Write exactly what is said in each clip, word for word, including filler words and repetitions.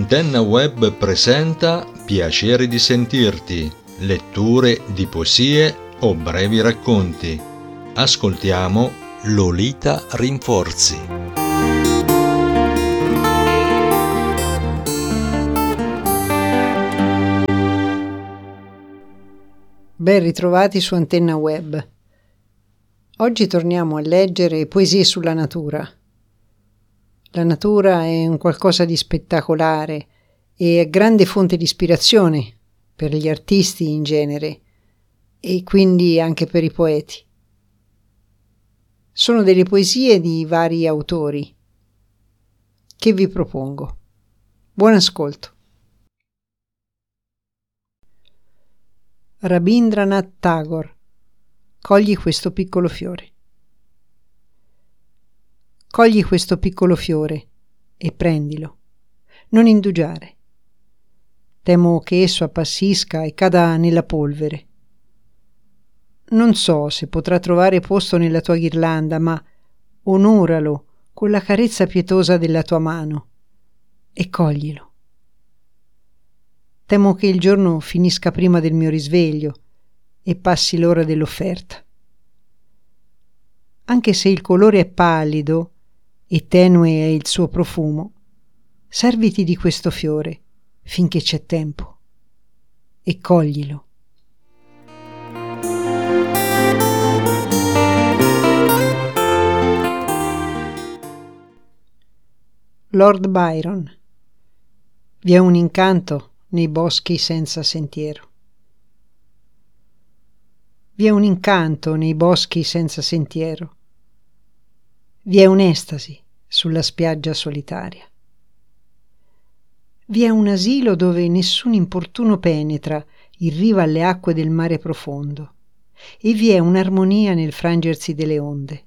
Antenna Web presenta Piacere di sentirti, letture di poesie o brevi racconti. Ascoltiamo Lolita Rinforzi. Ben ritrovati su Antenna Web. Oggi torniamo a leggere poesie sulla natura. La natura è un qualcosa di spettacolare e è grande fonte di ispirazione per gli artisti in genere e quindi anche per i poeti. Sono delle poesie di vari autori che vi propongo. Buon ascolto. Rabindranath Tagore. Cogli questo piccolo fiore. Cogli questo piccolo fiore e prendilo. Non indugiare. Temo che esso appassisca e cada nella polvere. Non so se potrà trovare posto nella tua ghirlanda, ma onoralo con la carezza pietosa della tua mano e coglilo. Temo che il giorno finisca prima del mio risveglio e passi l'ora dell'offerta. Anche se il colore è pallido e tenue è il suo profumo, serviti di questo fiore finché c'è tempo e coglilo. Lord Byron. Vi è un incanto nei boschi senza sentiero. Vi è un incanto nei boschi senza sentiero. Vi è un'estasi sulla spiaggia solitaria. Vi è un asilo dove nessun importuno penetra in riva alle acque del mare profondo e vi è un'armonia nel frangersi delle onde.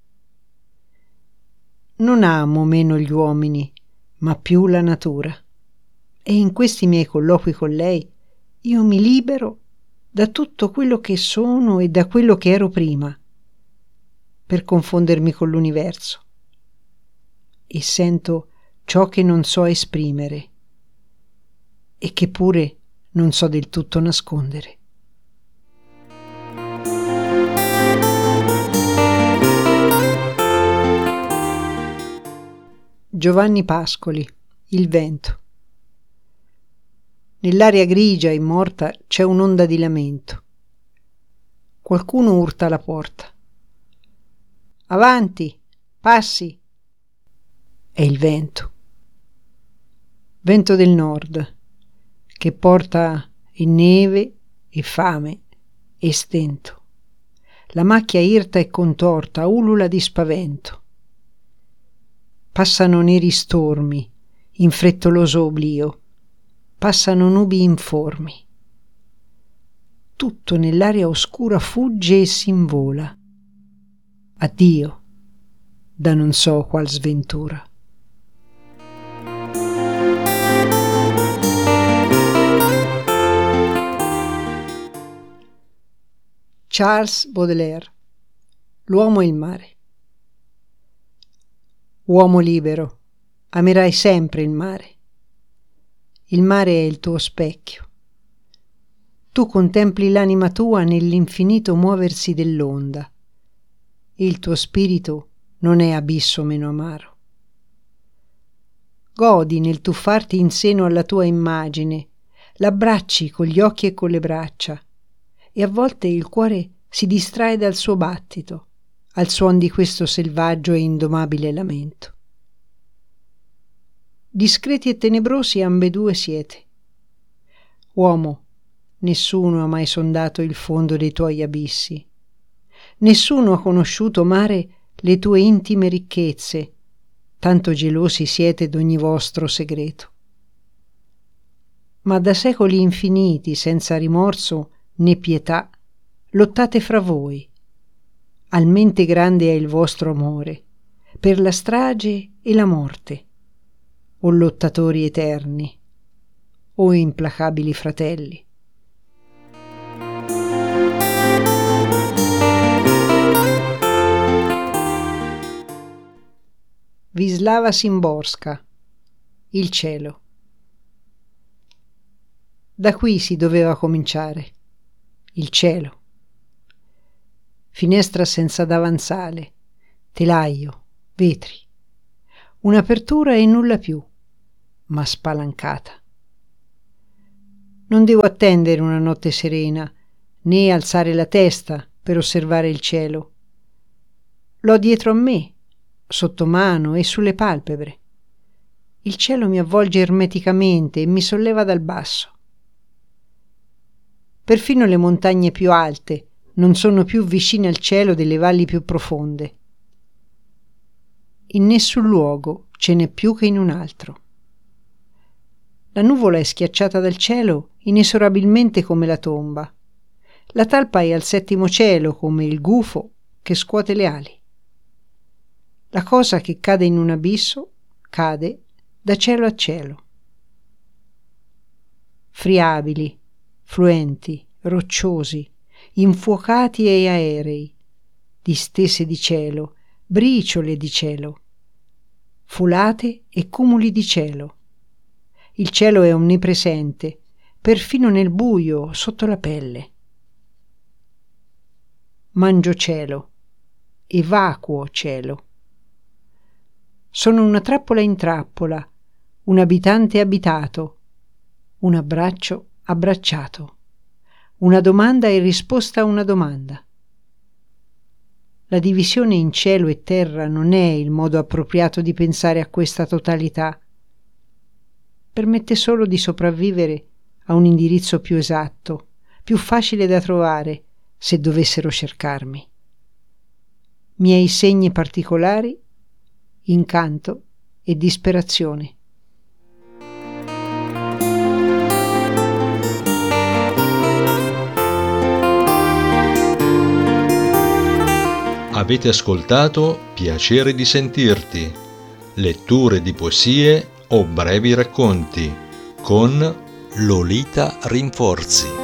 Non amo meno gli uomini, ma più la natura, e in questi miei colloqui con lei io mi libero da tutto quello che sono e da quello che ero prima, per confondermi con l'universo, e sento ciò che non so esprimere e che pure non so del tutto nascondere. Giovanni Pascoli. Il vento. Nell'aria grigia e morta c'è un'onda di lamento. Qualcuno urta alla porta. Avanti, passi. È il vento. Vento del nord, che porta e neve e fame e stento. La macchia irta e contorta ulula di spavento. Passano neri stormi in frettoloso oblio. Passano nubi informi. Tutto nell'aria oscura fugge e s'invola. Addio, da non so qual sventura. Charles Baudelaire. L'uomo e il mare. Uomo libero, amerai sempre il mare. Il mare è il tuo specchio. Tu contempli l'anima tua nell'infinito muoversi dell'onda. Il tuo spirito non è abisso meno amaro. Godi nel tuffarti in seno alla tua immagine, l'abbracci con gli occhi e con le braccia, e a volte il cuore si distrae dal suo battito, al suon di questo selvaggio e indomabile lamento. Discreti e tenebrosi ambedue siete. Uomo, nessuno ha mai sondato il fondo dei tuoi abissi. Nessuno ha conosciuto, mare, le tue intime ricchezze, tanto gelosi siete d'ogni vostro segreto. Ma da secoli infiniti, senza rimorso né pietà, lottate fra voi. Almente grande è il vostro amore, per la strage e la morte, o lottatori eterni, o implacabili fratelli. Wisława Szymborska. Il cielo. Da qui si doveva cominciare. Il cielo. Finestra senza davanzale, telaio, vetri. Un'apertura e nulla più, ma spalancata. Non devo attendere una notte serena, né alzare la testa per osservare il cielo. L'ho dietro a me, sotto mano e sulle palpebre. Il cielo mi avvolge ermeticamente e mi solleva dal basso. Perfino le montagne più alte non sono più vicine al cielo delle valli più profonde. In nessun luogo ce n'è più che in un altro. La nuvola è schiacciata dal cielo inesorabilmente come la tomba. La talpa è al settimo cielo come il gufo che scuote le ali. La cosa che cade in un abisso cade da cielo a cielo. Friabili, fluenti, rocciosi, infuocati e aerei, distese di cielo, briciole di cielo, fulate e cumuli di cielo. Il cielo è onnipresente, perfino nel buio, sotto la pelle. Mangio cielo, evacuo cielo. Sono una trappola in trappola, un abitante abitato, un abbraccio abbracciato, una domanda e risposta a una domanda. La divisione in cielo e terra non è il modo appropriato di pensare a questa totalità. Permette solo di sopravvivere a un indirizzo più esatto, più facile da trovare se dovessero cercarmi. Miei segni particolari, incanto e disperazione. Avete ascoltato Piacere di sentirti, letture di poesie o brevi racconti con Lolita Rinforzi.